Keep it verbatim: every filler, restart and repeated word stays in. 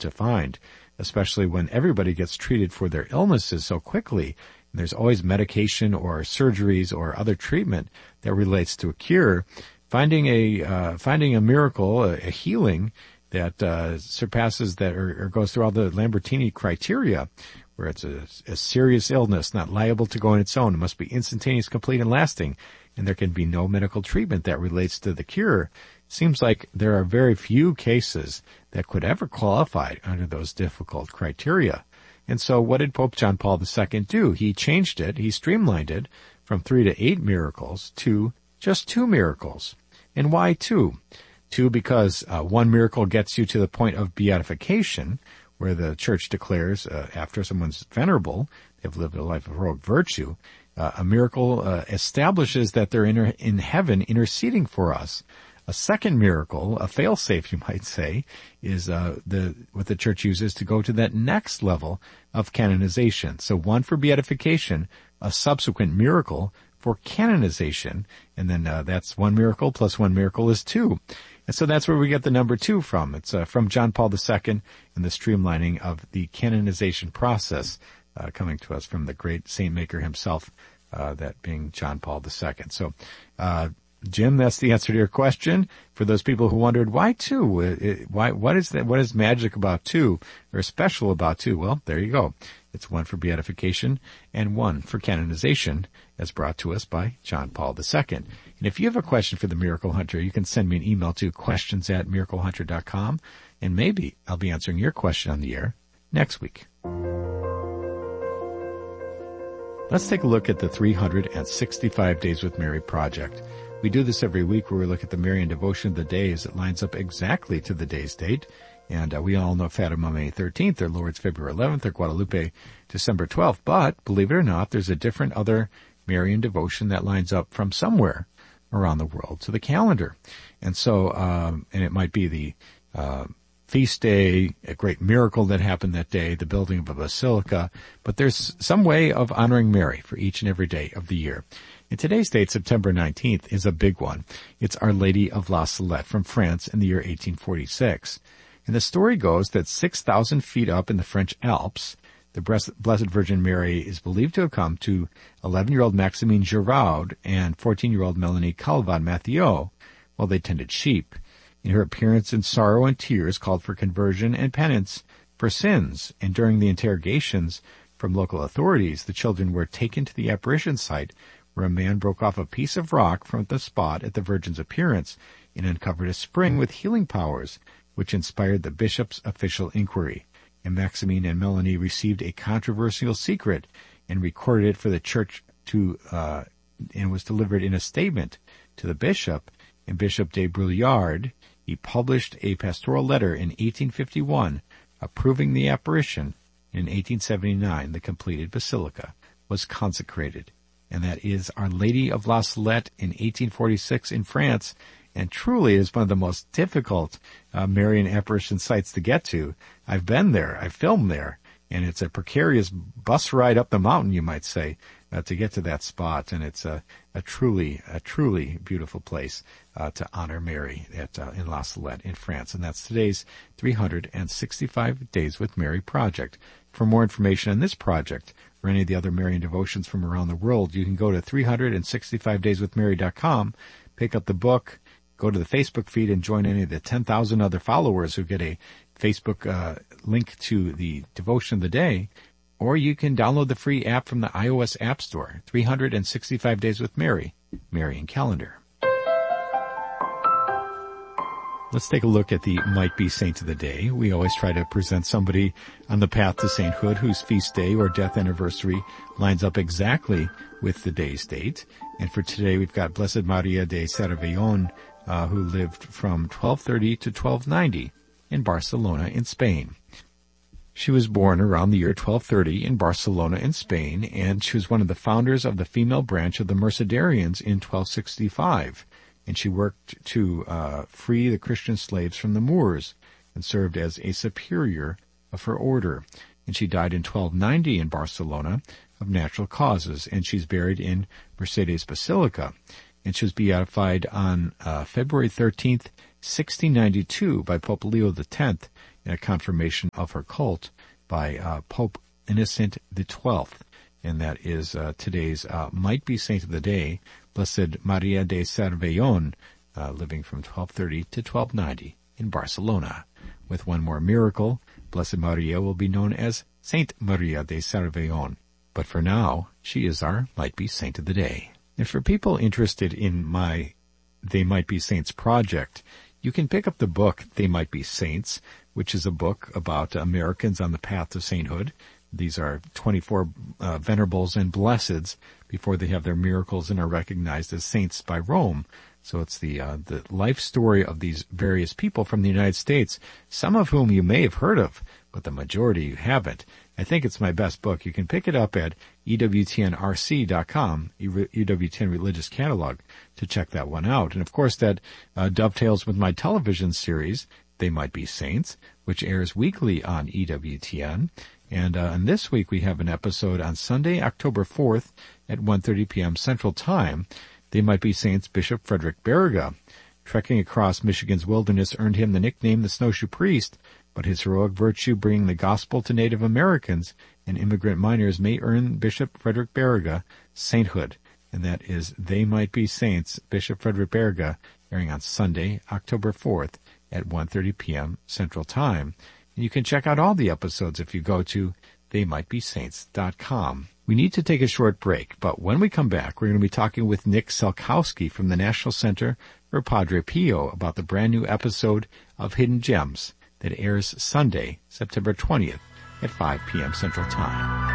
to find, especially when everybody gets treated for their illnesses so quickly. And there's always medication or surgeries or other treatment that relates to a cure. Finding a uh, finding a miracle, a, a healing that uh, surpasses that or, or goes through all the Lambertini criteria, where it's a, a serious illness, not liable to go on its own. It must be instantaneous, complete, and lasting, and there can be no medical treatment that relates to the cure. It seems like there are very few cases that could ever qualify under those difficult criteria. And so what did Pope John Paul the Second do? He changed it. He streamlined it from three to eight miracles to just two miracles. And why two? Two, because uh, one miracle gets you to the point of beatification, where the Church declares uh, after someone's venerable, they've lived a life of heroic virtue, uh, a miracle uh, establishes that they're in, in heaven interceding for us. A second miracle, a fail-safe, you might say, is uh, the what the Church uses to go to that next level of canonization. So one for beatification, a subsequent miracle for canonization, and then uh, that's one miracle plus one miracle is two. And so that's where we get the number two from. It's uh, from John Paul the Second and the streamlining of the canonization process uh, coming to us from the great saint maker himself, uh, that being John Paul the Second. So, uh, Jim, that's the answer to your question. For those people who wondered, why two? It, it, why, what is that? What is magic about two or special about two? Well, there you go. It's one for beatification and one for canonization, as brought to us by John Paul the Second. And if you have a question for the Miracle Hunter, you can send me an email to questions at miracle hunter dot com, and maybe I'll be answering your question on the air next week. Let's take a look at the three hundred sixty-five Days with Mary project. We do this every week where we look at the Marian devotion of the day as it lines up exactly to the day's date. And uh, we all know Fatima May thirteenth, or Lourdes February eleventh, or Guadalupe December twelfth. But, believe it or not, there's a different other Marian devotion that lines up from somewhere around the world to the calendar. And so, um, and it might be the uh, feast day, a great miracle that happened that day, the building of a basilica. But there's some way of honoring Mary for each and every day of the year. And today's date, September nineteenth, is a big one. It's Our Lady of La Salette from France in the year eighteen forty-six. And the story goes that six thousand feet up in the French Alps, the Blessed Virgin Mary is believed to have come to eleven-year-old Maximine Giraud and fourteen-year-old Melanie Calvat-Mathieu while they tended sheep. In her appearance in sorrow and tears called for conversion and penance for sins, and during the interrogations from local authorities, the children were taken to the apparition site where a man broke off a piece of rock from the spot at the Virgin's appearance and uncovered a spring with healing powers, which inspired the bishop's official inquiry. And Maximine and Melanie received a controversial secret and recorded it for the church to, uh, and was delivered in a statement to the bishop. And Bishop de Bruyard, he published a pastoral letter in eighteen fifty-one approving the apparition. In eighteen seventy-nine, the completed basilica was consecrated. And that is Our Lady of La Salette in eighteen forty-six in France. And truly, it is one of the most difficult uh, Marian apparition sites to get to. I've been there. I've filmed there. And it's a precarious bus ride up the mountain, you might say, uh, to get to that spot. And it's a, a truly, a truly beautiful place uh, to honor Mary at uh, in La Salette in France. And that's today's three hundred sixty-five Days with Mary project. For more information on this project or any of the other Marian devotions from around the world, you can go to three hundred sixty-five days with mary dot com, pick up the book, go to the Facebook feed and join any of the ten thousand other followers who get a Facebook uh, link to the devotion of the day, or you can download the free app from the iOS App Store, three hundred sixty-five Days with Mary, Marian Calendar. Let's take a look at the might-be saint of the day. We always try to present somebody on the path to sainthood whose feast day or death anniversary lines up exactly with the day's date. And for today, we've got Blessed Maria de Cervellón, Uh, who lived from twelve thirty to twelve ninety in Barcelona in Spain. She was born around the year twelve thirty in Barcelona in Spain, and she was one of the founders of the female branch of the Mercedarians in twelve sixty-five. And she worked to uh, free the Christian slaves from the Moors and served as a superior of her order. And she died in twelve ninety in Barcelona of natural causes, and she's buried in Mercedes Basilica. And she was beatified on uh, February thirteenth, sixteen ninety-two by Pope Leo the tenth a confirmation of her cult by uh, Pope Innocent the Twelfth. And that is uh, today's uh, might be saint of the day, Blessed Maria de Cervellón, uh, living from twelve thirty to twelve ninety in Barcelona. With one more miracle, Blessed Maria will be known as Saint Maria de Cervellón. But for now, she is our might be saint of the day. And for people interested in my They Might Be Saints project, you can pick up the book They Might Be Saints, which is a book about Americans on the path to sainthood. These are twenty-four uh, venerables and blesseds before they have their miracles and are recognized as saints by Rome. So it's the uh, the life story of these various people from the United States, some of whom you may have heard of, but the majority you haven't. I think it's my best book. You can pick it up at E W T N R C dot com, E W T N Religious Catalog, to check that one out. And of course that uh, dovetails with my television series, They Might Be Saints, which airs weekly on E W T N. And, uh, and this week we have an episode on Sunday, October fourth at one thirty p.m. Central Time. They Might Be Saints Bishop Frederick Baraga. Trekking across Michigan's wilderness earned him the nickname the Snowshoe Priest, but his heroic virtue bringing the gospel to Native Americans and immigrant miners may earn Bishop Frederick Baraga sainthood. And that is They Might Be Saints Bishop Frederick Baraga, airing on Sunday, October fourth at one thirty p.m. Central Time. And you can check out all the episodes if you go to they might be saints dot com. We need to take a short break, but when we come back, we're going to be talking with Nick Selkowski from the National Center for Padre Pio about the brand new episode of Hidden Gems that airs Sunday, September twentieth at five p.m. Central Time.